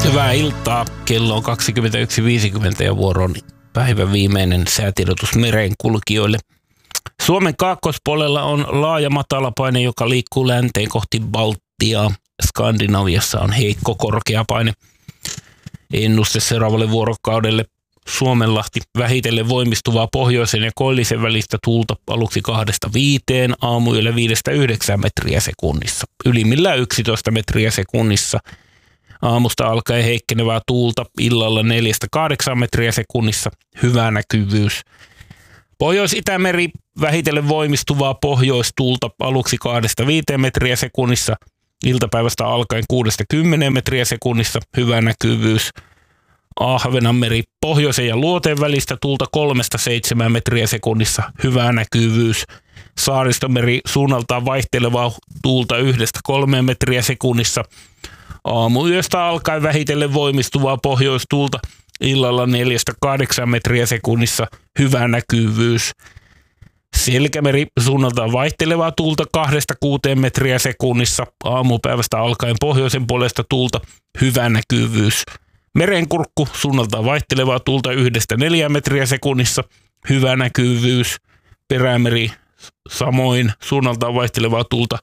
Hyvää iltaa. Kello on 21.50 ja vuoron päivän viimeinen säätiedotus merenkulkijoille. Suomen kaakkoispuolella on laaja matalapaine, joka liikkuu länteen kohti Baltiaa. Skandinaviassa on heikko korkeapaine. Ennuste seuraavalle vuorokaudelle: Suomenlahti vähitellen voimistuvaa pohjoisen ja koillisen välistä tuulta aluksi 2-5, aamuyöllä 5-9 metriä sekunnissa. Ylimmillään 11 metriä sekunnissa. Aamusta alkaen heikkenevää tuulta, illalla 4-8 metriä sekunnissa, hyvä näkyvyys. Pohjois-Itämeri vähitellen voimistuvaa pohjoistuulta aluksi 2-5 metriä sekunnissa, iltapäivästä alkaen 6-10 metriä sekunnissa, hyvä näkyvyys. Ahvenanmeri pohjoisen ja luoteen välistä tuulta 3-7 metriä sekunnissa, hyvä näkyvyys. Saaristomeri suunnaltaan vaihtelevaa tuulta 1-3 metriä sekunnissa. Aamuyöstä alkaen vähitellen voimistuvaa pohjoistuulta, illalla 4-8 metriä sekunnissa, hyvä näkyvyys. Selkämeri suunnaltaan vaihtelevaa tuulta 2-6 metriä sekunnissa, aamupäivästä alkaen pohjoisen puolesta tuulta, hyvä näkyvyys. Merenkurkku suunnaltaan vaihtelevaa tuulta 1-4 metriä sekunnissa, hyvä näkyvyys. Perämeri samoin suunnaltaan vaihtelevaa tuulta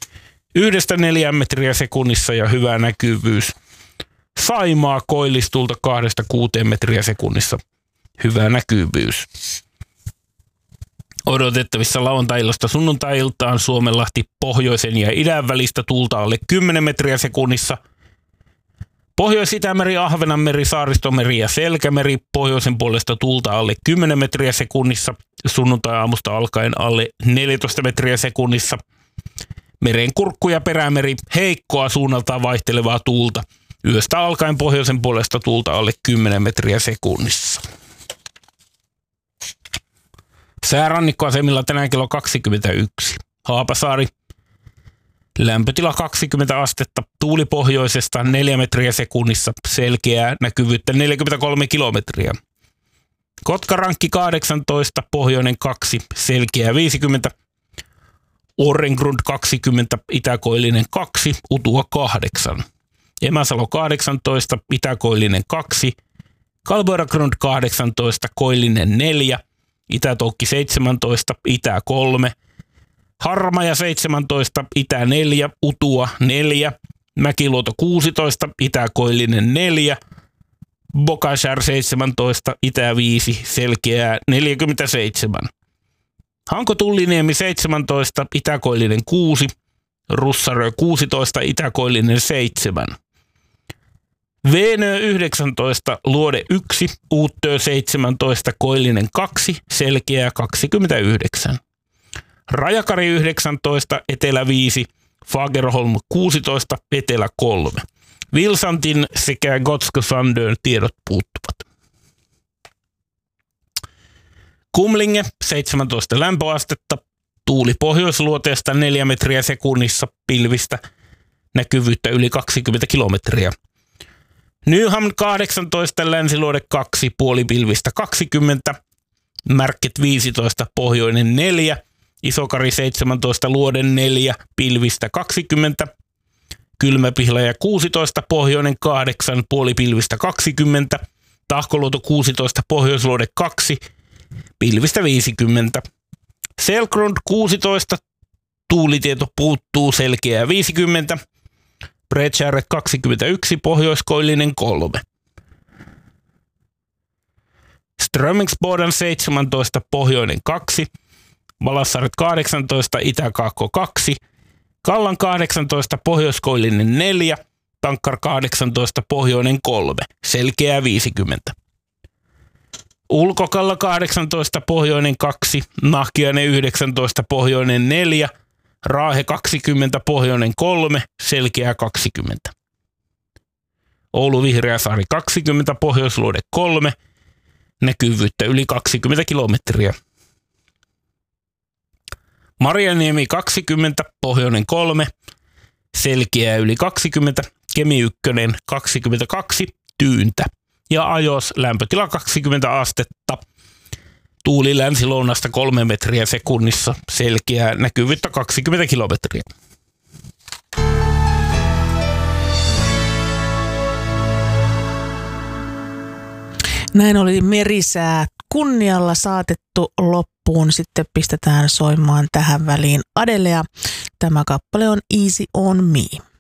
1-4 metriä sekunnissa ja hyvä näkyvyys. Saimaa koillistulta 2-6 metriä sekunnissa, hyvä näkyvyys. Odotettavissa lauantai-illasta sunnuntai-iltaan Suomenlahti pohjoisen ja idän välistä tuulta alle 10 metriä sekunnissa. Pohjois-Itämeri, Ahvenanmeri, Saaristomeri ja Selkämeri pohjoisen puolesta tuulta alle 10 metriä sekunnissa. Sunnuntai-aamusta alkaen alle 14 metriä sekunnissa. Merenkurkku ja Perämeri heikkoa suunnaltaan vaihtelevaa tuulta. Yöstä alkaen pohjoisen puolesta tuulta alle 10 metriä sekunnissa. Säärannikkoasemilla tänään kello 21. Haapasaari. Lämpötila 20 astetta, tuuli pohjoisesta 4 metriä sekunnissa, selkeää näkyvyyttä 43 kilometriä. Kotkarankki 18, pohjoinen 2, selkeää 50. Orrengrund 20, itäkoillinen 2, utua 8. Emäsalo 18, itäkoillinen 2. Kalvoragrund 18, koillinen 4. Itätoukki 17, itä 3. Harmaja 17, itä 4, utua 4. Mäkiluoto 16, itäkoillinen 4. Bokashär 17, itä 5, selkeää 47. Hanko Tulliniemi 17, itäkoillinen 6, Russarö 16, itäkoillinen 7. Veenö 19, luode 1, Uuttöö 17, koillinen 2, selkeää 29. Rajakari 19, etelä 5, Fagerholm 16, etelä 3. Vilsantin sekä Gotska Sandön tiedot puuttuvat. Kumlinge 17 lämpöastetta, tuuli pohjoisluoteesta 4 metriä sekunnissa, pilvistä, näkyvyyttä yli 20 kilometriä. Nyhamn 18, länsiluode 2, puolipilvistä 20, Märket 15, pohjoinen 4, Isokari 17, luode 4, pilvistä 20, Kylmäpihlaja 16, pohjoinen 8, puolipilvistä 20, Tahkoluoto 16, pohjoisluode 2, pilvistä 50. Selkrund 16, tuulitieto puuttuu, selkeää 50. Bredskärre 21, pohjoiskoillinen 3. Strömingsboden 17, pohjoinen 2. Valassaret 18, itäkaakko 2. Kallan 18, pohjoiskoillinen 4. Tankkar 18, pohjoinen 3. Selkeää 50. Ulkokalla 18, pohjoinen 2. Nahkiainen 19, pohjoinen 4. Raahe 20, pohjoinen 3, selkeää 20. Oulu Vihreäsaari 20, pohjoisluode 3, näkyvyyttä yli 20 kilometriä. Marjaniemi 20, pohjoinen 3, selkeää yli 20. Kemi 1, 22, tyyntä. Ja Ajos lämpötila 20 astetta. Tuuli länsilounasta 3 metriä sekunnissa, selkeää näkyvyyttä 20 kilometriä. Näin oli Merisää kunnialla saatettu loppuun. Sitten pistetään soimaan tähän väliin Adelea. Tämä kappale on Easy on Me.